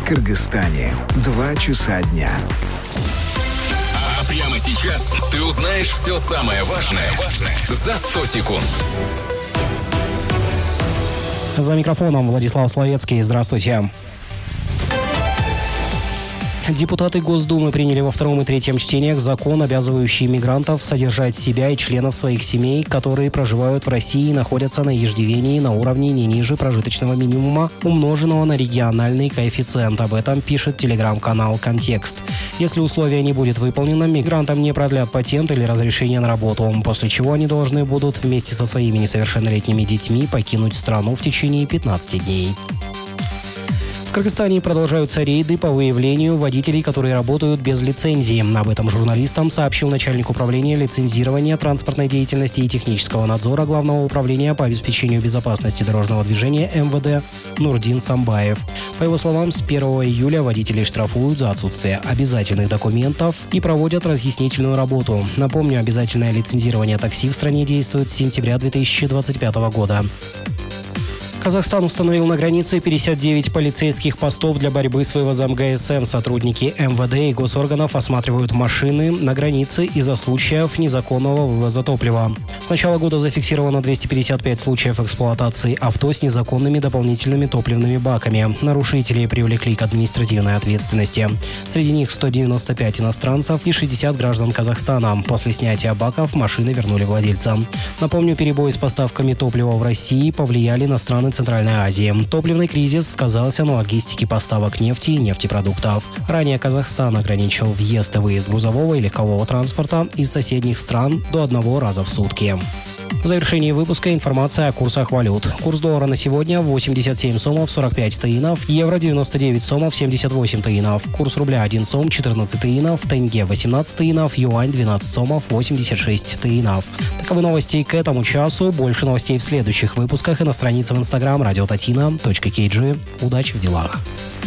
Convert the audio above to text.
Кыргызстане. 2 часа дня. А прямо сейчас ты узнаешь все самое важное за 100 секунд. За микрофоном Владислав Словецкий. Здравствуйте. Депутаты Госдумы приняли во втором и третьем чтениях закон, обязывающий мигрантов содержать себя и членов своих семей, которые проживают в России и находятся на иждивении на уровне не ниже прожиточного минимума, умноженного на региональный коэффициент. Об этом пишет телеграм-канал «Контекст». Если условие не будет выполнено, мигрантам не продлят патент или разрешение на работу, после чего они должны будут вместе со своими несовершеннолетними детьми покинуть страну в течение 15 дней. В Кыргызстане продолжаются рейды по выявлению водителей, которые работают без лицензии. Об этом журналистам сообщил начальник управления лицензирования транспортной деятельности и технического надзора Главного управления по обеспечению безопасности дорожного движения МВД Нурдин Самбаев. По его словам, с 1 июля водителей штрафуют за отсутствие обязательных документов и проводят разъяснительную работу. Напомню, обязательное лицензирование такси в стране действует с сентября 2025 года. Казахстан установил на границе 59 полицейских постов для борьбы с вывозом ГСМ. Сотрудники МВД и госорганов осматривают машины на границе из-за случаев незаконного вывоза топлива. С начала года зафиксировано 255 случаев эксплуатации авто с незаконными дополнительными топливными баками. Нарушителей привлекли к административной ответственности. Среди них 195 иностранцев и 60 граждан Казахстана. После снятия баков машины вернули владельцам. Напомню, перебои с поставками топлива в России повлияли на страны Центральной Азии. Топливный кризис сказался на логистике поставок нефти и нефтепродуктов. Ранее Казахстан ограничил въезд и выезд грузового и легкового транспорта из соседних стран до 1 раза в сутки. В завершении выпуска информация о курсах валют. Курс доллара на сегодня 87 сомов 45 таинов, евро 99 сомов 78 таинов, курс рубля 1 сом 14 таинов, тенге 18 таинов, юань 12 сомов 86 таинов. Таковы новости к этому часу. Больше новостей в следующих выпусках и на странице в Instagram radiotatiina.kg. Удачи в делах.